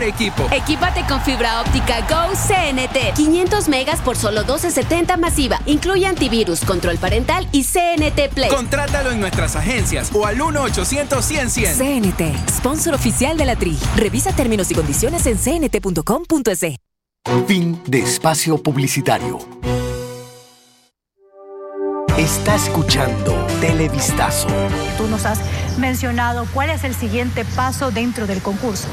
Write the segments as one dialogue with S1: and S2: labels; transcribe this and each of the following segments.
S1: mejor equipo.
S2: Equípate con fibra óptica Go CNT. 500 megas por solo $12.70 masiva. Incluye antivirus, control parental y CNT Play.
S1: Contrátalo en nuestras agencias o al 1-800-100-100.
S3: CNT, sponsor oficial de la Tri. Revisa términos y condiciones en cnt.com.es.
S4: Fin de espacio publicitario. Está escuchando Televistazo.
S5: Tú nos has mencionado cuál es el siguiente paso dentro del concurso.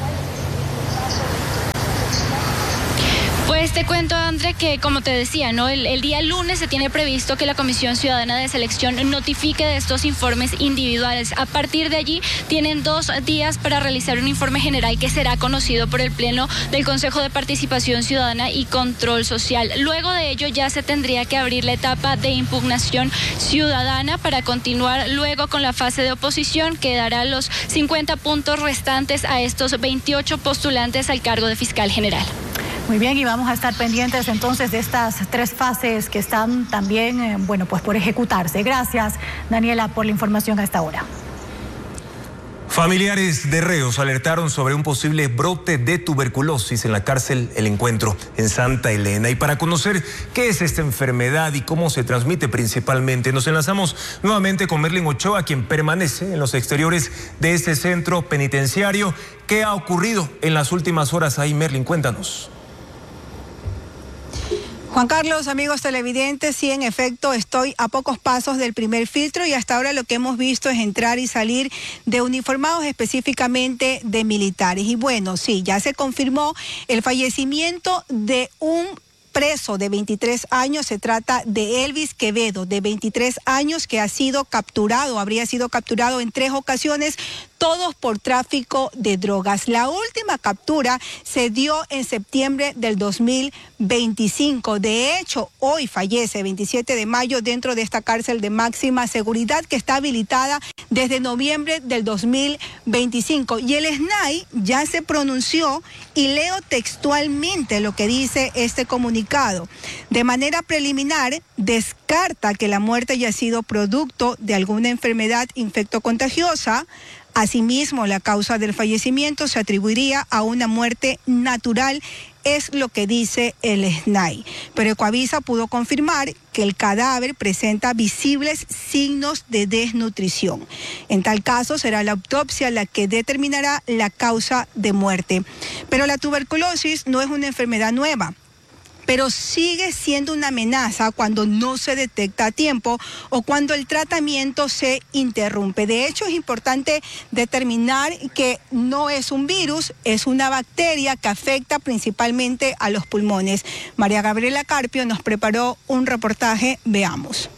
S6: Pues te cuento, André, que como te decía, ¿no? El día lunes se tiene previsto que la Comisión Ciudadana de Selección notifique de estos informes individuales. A partir de allí tienen 2 días para realizar un informe general que será conocido por el Pleno del Consejo de Participación Ciudadana y Control Social. Luego de ello ya se tendría que abrir la etapa de impugnación ciudadana para continuar luego con la fase de oposición, que dará los 50 puntos restantes a estos 28 postulantes al cargo de fiscal general.
S5: Muy bien, y vamos a estar pendientes entonces de estas 3 fases que están también, pues por ejecutarse. Gracias, Daniela, por la información a esta hora.
S7: Familiares de reos alertaron sobre un posible brote de tuberculosis en la cárcel El Encuentro, en Santa Elena. Y para conocer qué es esta enfermedad y cómo se transmite principalmente, nos enlazamos nuevamente con Merlin Ochoa, quien permanece en los exteriores de este centro penitenciario. ¿Qué ha ocurrido en las últimas horas ahí, Merlin? Cuéntanos.
S8: Juan Carlos, amigos televidentes, sí, en efecto, estoy a pocos pasos del primer filtro y hasta ahora lo que hemos visto es entrar y salir de uniformados, específicamente de militares. Y bueno, sí, ya se confirmó el fallecimiento de un preso de 23 años. Se trata de Elvis Quevedo, de 23 años, que habría sido capturado en 3 ocasiones, todos por tráfico de drogas. La última captura se dio en septiembre del 2025. De hecho, hoy fallece, 27 de mayo, dentro de esta cárcel de máxima seguridad que está habilitada desde noviembre del 2025. Y el SNAI ya se pronunció y leo textualmente lo que dice este comunicado. De manera preliminar, descarta que la muerte haya sido producto de alguna enfermedad infectocontagiosa. Asimismo, la causa del fallecimiento se atribuiría a una muerte natural, es lo que dice el SNAI. Pero Ecoavisa pudo confirmar que el cadáver presenta visibles signos de desnutrición. En tal caso, será la autopsia la que determinará la causa de muerte. Pero la tuberculosis no es una enfermedad nueva, pero sigue siendo una amenaza cuando no se detecta a tiempo o cuando el tratamiento se interrumpe. De hecho, es importante determinar que no es un virus, es una bacteria que afecta principalmente a los pulmones. María Gabriela Carpio nos preparó un reportaje, veamos.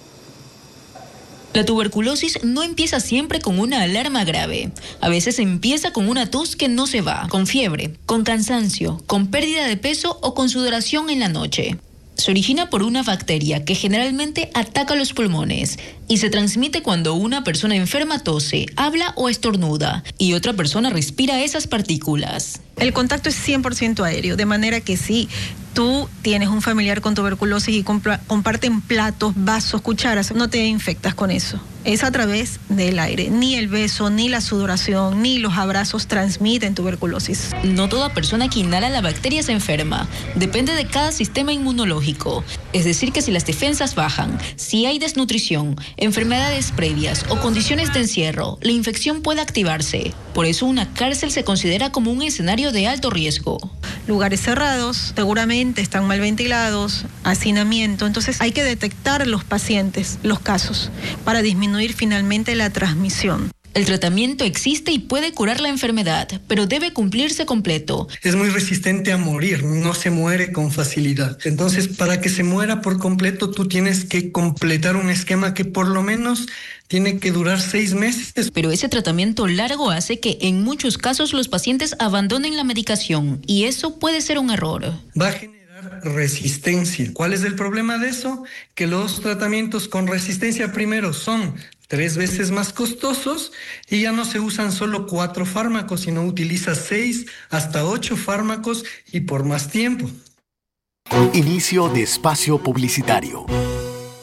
S9: La tuberculosis no empieza siempre con una alarma grave. A veces empieza con una tos que no se va, con fiebre, con cansancio, con pérdida de peso o con sudoración en la noche. Se origina por una bacteria que generalmente ataca los pulmones y se transmite cuando una persona enferma tose, habla o estornuda y otra persona respira esas partículas.
S10: El contacto es 100% aéreo, de manera que si tú tienes un familiar con tuberculosis y comparten platos, vasos, cucharas, no te infectas con eso. Es a través del aire. Ni el beso, ni la sudoración, ni los abrazos transmiten tuberculosis.
S9: No toda persona que inhala la bacteria se enferma. Depende de cada sistema inmunológico. Es decir, que si las defensas bajan, si hay desnutrición, enfermedades previas o condiciones de encierro, la infección puede activarse. Por eso una cárcel se considera como un escenario de alto riesgo.
S10: Lugares cerrados, seguramente están mal ventilados, hacinamiento. Entonces hay que detectar los pacientes, los casos, para disminuir finalmente la transmisión.
S9: El tratamiento existe y puede curar la enfermedad, pero debe cumplirse completo.
S11: Es muy resistente a morir, no se muere con facilidad. Entonces, para que se muera por completo, tú tienes que completar un esquema que por lo menos tiene que durar 6 meses.
S9: Pero ese tratamiento largo hace que en muchos casos los pacientes abandonen la medicación y eso puede ser un error.
S11: Va a generar resistencia. ¿Cuál es el problema de eso? Que los tratamientos con resistencia primero son 3 veces más costosos y ya no se usan solo 4 fármacos, sino utilizas 6 hasta 8 fármacos y por más tiempo.
S4: Inicio de espacio publicitario.